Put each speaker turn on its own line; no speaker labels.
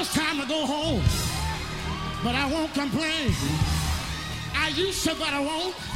it's time to go home, but I won't complain. I used to, but I won't.